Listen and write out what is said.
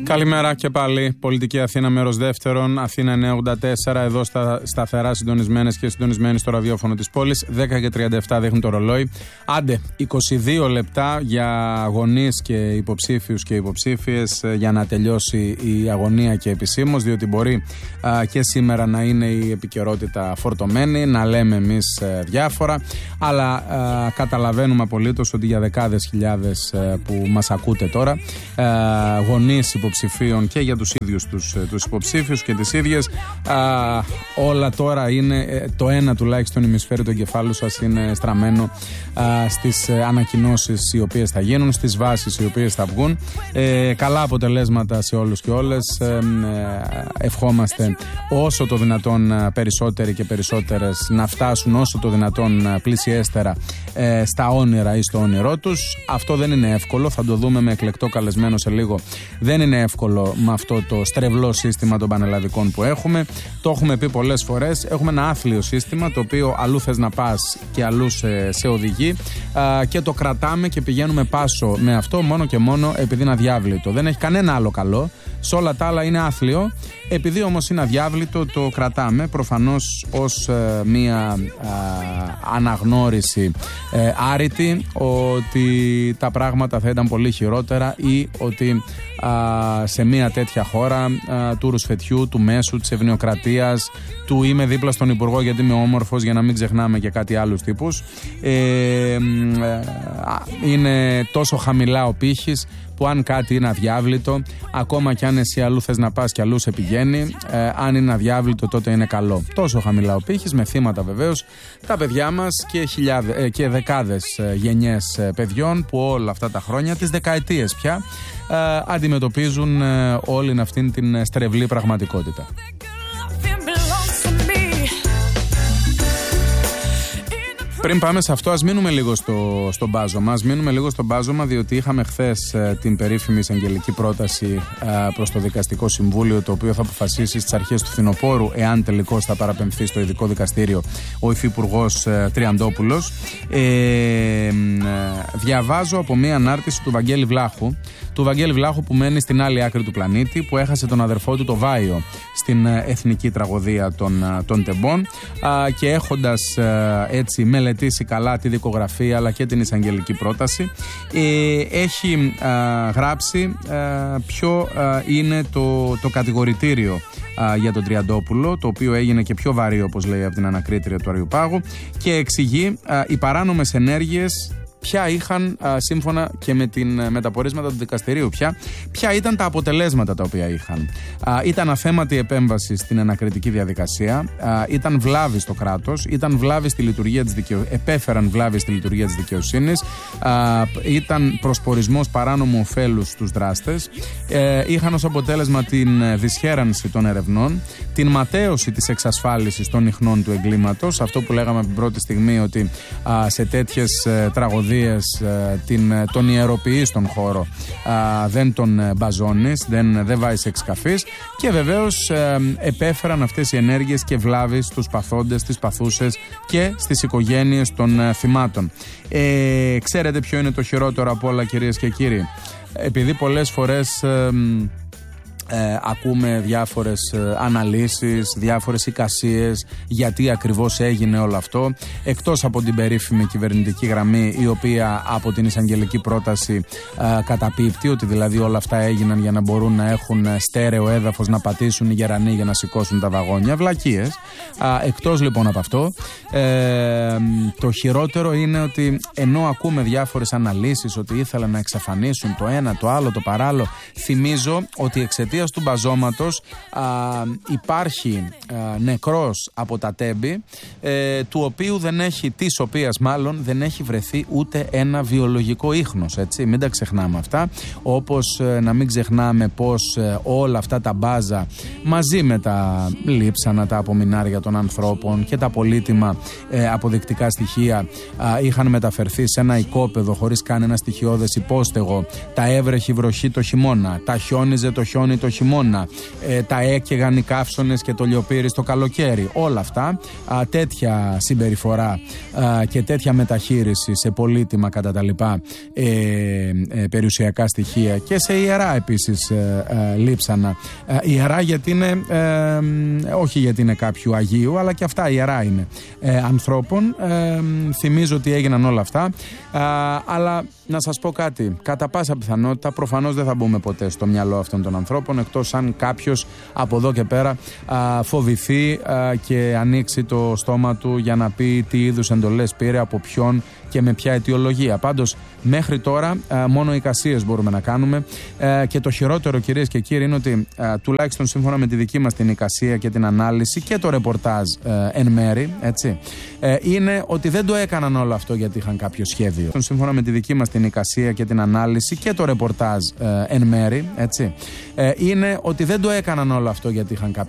Καλημέρα και πάλι. Πολιτική Αθήνα, μέρος δεύτερον. Αθήνα 984. Εδώ σταθερά συντονισμένες και συντονισμένοι στο ραδιόφωνο της πόλης. 10:37 δείχνει το ρολόι. Άντε, 22 λεπτά για γονείς και υποψήφιους και υποψήφιες για να τελειώσει η αγωνία και επισήμως. Διότι μπορεί και σήμερα να είναι η επικαιρότητα φορτωμένη, να λέμε εμείς διάφορα. Αλλά καταλαβαίνουμε απολύτως ότι για δεκάδες χιλιάδες που μας ακούτε τώρα, γονείς υποψηφίων και για τους ίδιους τους υποψήφιους και τις ίδιες, όλα τώρα είναι το ένα τουλάχιστον ημισφαίρι του εγκεφάλου σας είναι στραμμένο στις ανακοινώσεις οι οποίες θα γίνουν, στις βάσεις οι οποίες θα βγουν. Καλά αποτελέσματα σε όλους και όλες. Ευχόμαστε όσο το δυνατόν περισσότεροι και περισσότερες να φτάσουν όσο το δυνατόν πλησιέστερα στα όνειρα ή στο όνειρό τους. Αυτό δεν είναι εύκολο, θα το δούμε με εκλεκτό καλεσμένο σε λίγο. Δεν είναι εύκολο με αυτό το στρεβλό σύστημα των πανελλαδικών που έχουμε. Το έχουμε πει πολλές φορές. Έχουμε ένα άθλιο σύστημα το οποίο αλλού θες να πας και αλλού σε οδηγεί και το κρατάμε και πηγαίνουμε πάσο με αυτό μόνο και μόνο επειδή είναι αδιάβλητο. Δεν έχει κανένα άλλο καλό. Σε όλα τα άλλα είναι άθλιο. Επειδή όμως είναι αδιάβλητο, το κρατάμε προφανώς ως μία αναγνώριση άρρητη ότι τα πράγματα θα ήταν πολύ χειρότερα ή ότι σε μία τέτοια χώρα του ρουσφετιού, του μέσου, της ευνοιοκρατίας, του είμαι δίπλα στον υπουργό γιατί είμαι όμορφος, για να μην ξεχνάμε και κάτι άλλους τύπους, είναι τόσο χαμηλά ο πύχης που αν κάτι είναι αδιάβλητο, ακόμα κι αν εσύ αλλού θες να πας και αλλού σε πηγαίνει, αν είναι αδιάβλητο τότε είναι καλό. Τόσο χαμηλά ο πύχης, με θύματα βεβαίως τα παιδιά μας και δεκάδες γενιές παιδιών που όλα αυτά τα χρόνια, τις δεκαετίες πια, αντιμετωπίζουν όλη αυτήν την στρεβλή πραγματικότητα. Πριν πάμε σε αυτό, ας μείνουμε λίγο στο μπάζωμα. Ας μείνουμε λίγο στο μπάζωμα, διότι είχαμε χθες την περίφημη εισαγγελική πρόταση προς το Δικαστικό Συμβούλιο, το οποίο θα αποφασίσει στις αρχές του φθινοπόρου, εάν τελικώς θα παραπεμφθεί στο ειδικό δικαστήριο ο υφυπουργός Τριαντόπουλος. Διαβάζω από μία ανάρτηση του Βαγγέλη Βλάχου, που μένει στην άλλη άκρη του πλανήτη, που έχασε τον αδερφό του το Βάιο στην εθνική τραγωδία των Τεμπών, και έχοντας έτσι μελετήσει καλά τη δικογραφία αλλά και την εισαγγελική πρόταση, έχει γράψει ποιο είναι το κατηγορητήριο για τον Τριαντόπουλο, το οποίο έγινε και πιο βαρύ, όπως λέει, από την ανακρίτρια του Αριοπάγου, και εξηγεί οι παράνομες ενέργειες ποια είχαν, σύμφωνα και με τα πορίσματα του δικαστηρίου, ποια ήταν τα αποτελέσματα τα οποία είχαν. Ήταν αθέματη επέμβαση στην ανακριτική διαδικασία, ήταν βλάβη στο κράτος, ήταν βλάβη στη λειτουργία της επέφεραν βλάβη στη λειτουργία της δικαιοσύνης, ήταν προσπορισμός παράνομου ωφέλους στους δράστες, είχαν ως αποτέλεσμα την δυσχέρανση των ερευνών, την ματαίωση της εξασφάλισης των ιχνών του εγκλήματος, αυτό που λέγαμε από την πρώτη στιγμή, ότι σε τέτοιες τραγωδίες τον ιεροποιείς τον χώρο, δεν τον μπαζώνεις, δεν βάζεις εξκαφής, και βεβαίως επέφεραν αυτές οι ενέργειες και βλάβη στους παθόντες, στις παθούσες και στις οικογένειες των θυμάτων. Ξέρετε ποιο είναι το χειρότερο από όλα, κυρίες και κύριοι? Επειδή πολλές φορές ακούμε διάφορες αναλύσεις, διάφορες εικασίες γιατί ακριβώς έγινε όλο αυτό, εκτός από την περίφημη κυβερνητική γραμμή, η οποία από την εισαγγελική πρόταση καταπίπτει, ότι δηλαδή όλα αυτά έγιναν για να μπορούν να έχουν στέρεο έδαφος να πατήσουν οι γερανοί για να σηκώσουν τα βαγόνια. Βλακίες. Εκτός λοιπόν από αυτό, το χειρότερο είναι ότι ενώ ακούμε διάφορες αναλύσεις ότι ήθελαν να εξαφανίσουν το ένα, το άλλο, το παράλληλο, θυμίζω ότι εξαιτίας του μπαζώματος υπάρχει νεκρός από τα Τέμπη, της οποίας δεν έχει βρεθεί ούτε ένα βιολογικό ίχνος, έτσι, μην τα ξεχνάμε αυτά, όπως να μην ξεχνάμε πως όλα αυτά τα μπάζα μαζί με τα λείψανα, τα απομεινάρια των ανθρώπων και τα πολύτιμα αποδεικτικά στοιχεία είχαν μεταφερθεί σε ένα οικόπεδο χωρίς κανένα στοιχειώδες υπόστεγο, τα έβρεχε βροχή το χειμώνα, τα χιόνιζε το χιόνι το χειμώνα, τα έκαιγαν οι καύσονες και το λιοπύρι στο καλοκαίρι. Όλα αυτά, τέτοια συμπεριφορά και τέτοια μεταχείριση σε πολύτιμα κατά τα λοιπά περιουσιακά στοιχεία και σε ιερά επίσης λείψανα. Ιερά γιατί είναι, όχι γιατί είναι κάποιου Αγίου, αλλά και αυτά ιερά είναι ανθρώπων. Θυμίζω ότι έγιναν όλα αυτά, αλλά να σας πω κάτι, κατά πάσα πιθανότητα προφανώς δεν θα μπούμε ποτέ στο μυαλό αυτών των ανθρώπων, εκτός αν κάποιος από εδώ και πέρα φοβηθεί και ανοίξει το στόμα του για να πει τι είδους εντολές πήρε, από ποιον και με ποια αιτιολογία. Πάντως μέχρι τώρα μόνο εικασίες μπορούμε να κάνουμε, και το χειρότερο, κυρίες και κύριοι, είναι ότι τουλάχιστον σύμφωνα με τη δική μας την εικασία και την ανάλυση και το ρεπορτάζ εν μέρη, έτσι, είναι ότι δεν το έκαναν όλο αυτό γιατί είχαν κάποιο σχέδιο. Σύμφωνα με τη δική μας την εικασία και την ανάλυση και το ρεπορτάζ εν μέρη, έτσι, είναι ότι δεν το έκαναν όλο αυτό γιατί είχαν κάποιο